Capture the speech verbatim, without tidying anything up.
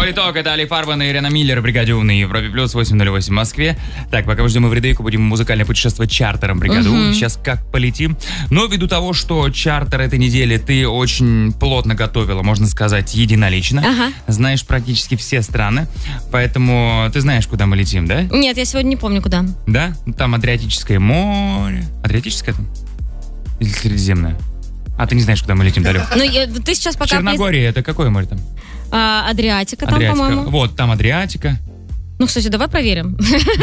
Политок, это Али Фарбан и Ирина Миллер, бригаде У на Европе Плюс, восемь ноль восемь в Москве. Так, пока мы ждем Эвридейку, будем музыкальное путешествие чартером бригаду У. Сейчас как полетим. Но ввиду того, что чартер этой недели ты очень плотно готовила, можно сказать, единолично. Ага. Знаешь практически все страны. Поэтому ты знаешь, куда мы летим, да? Нет, я сегодня не помню, куда. Да? Там Адриатическое море. Адриатическое там? Или Средиземное? А ты не знаешь, куда мы летим, Далек? Ну, я, ты сейчас пока... Черногория, это какое море там? А, Адриатика там, Адриатика. по-моему. Вот, там Адриатика. Ну, кстати, давай проверим.